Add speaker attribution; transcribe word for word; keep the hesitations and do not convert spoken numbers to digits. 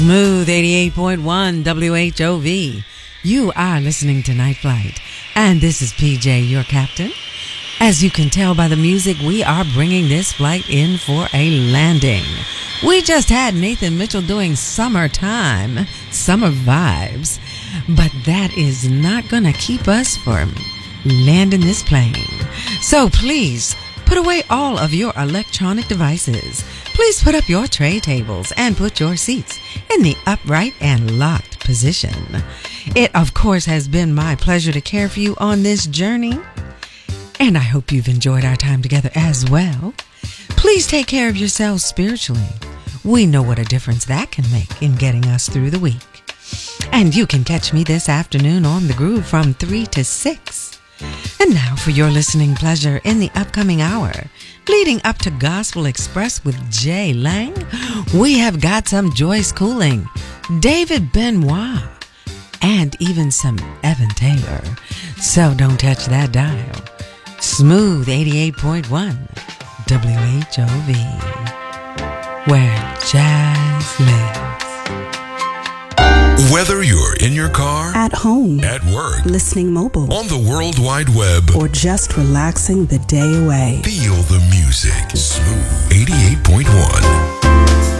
Speaker 1: Smooth eighty-eight point one W H O V. You are listening to Night Flight, and this is P J, your captain. As you can tell by the music, we are bringing this flight in for a landing. We just had Nathan Mitchell doing Summertime, Summer Vibes, but that is not going to keep us from landing this plane. So please, put away all of your electronic devices. Please put up your tray tables and put your seats in the upright and locked position. It, of course, has been my pleasure to care for you on this journey, and I hope you've enjoyed our time together as well. Please take care of yourselves spiritually. We know what a difference that can make in getting us through the week. And you can catch me this afternoon on The Groove from three to six. And now for your listening pleasure in the upcoming hour, leading up to Gospel Express with Jay Lang, we have got some Joyce Cooling, David Benoit, and even some Evan Taylor. So don't touch that dial. Smooth eighty-eight point one W H O V, where jazz lives.
Speaker 2: Whether you're in your car,
Speaker 3: at home,
Speaker 2: at work,
Speaker 3: listening mobile,
Speaker 2: on the World Wide Web,
Speaker 3: or just relaxing the day away,
Speaker 2: feel the music. Smooth eighty-eight point one.